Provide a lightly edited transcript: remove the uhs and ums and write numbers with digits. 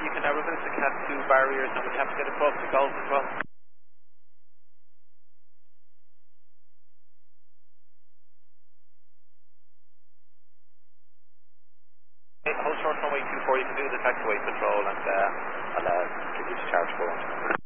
you can now remove the Cat 2 barriers and we have to get across the Gulf as well. Okay, hold short runway 24, you can do the taxiway control and I'll give you the charge for it.